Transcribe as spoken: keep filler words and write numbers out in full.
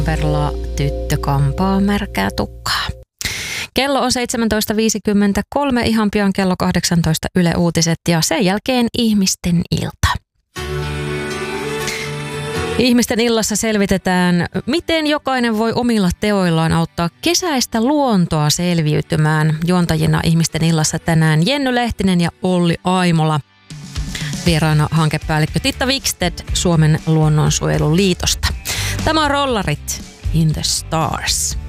Perla tyttö kampaa märkää tukkaa. Kello on seitsemäntoista viisikymmentäkolme, ihan pian kello kahdeksantoista Yle Uutiset ja sen jälkeen Ihmisten ilta. Ihmisten illassa selvitetään, miten jokainen voi omilla teoillaan auttaa kesäistä luontoa selviytymään. Juontajina Ihmisten illassa tänään Jenny Lehtinen ja Olli Aimola. Vieraana hankepäällikkö Titta Wikstedt Suomen luonnonsuojeluliitosta. Tämä on Rollarit in the Stars.